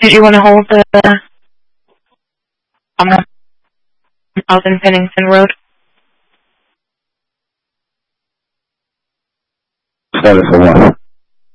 Did you want to hold the 1000 Pennington Road? Started for what?